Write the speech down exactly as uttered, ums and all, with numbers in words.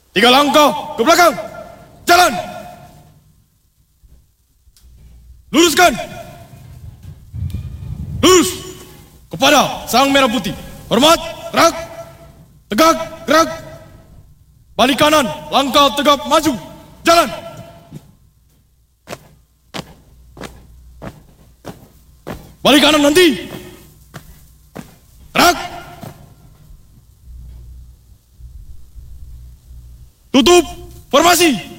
Tiga langkah ke belakang. Jalan. Luruskan. Lurus. Kepada sang merah putih. Hormat. Gerak. Tegak. Gerak. Balik kanan. Langkah tegap maju. Jalan. Balik kanan nanti. Gerak. Tutup formasi.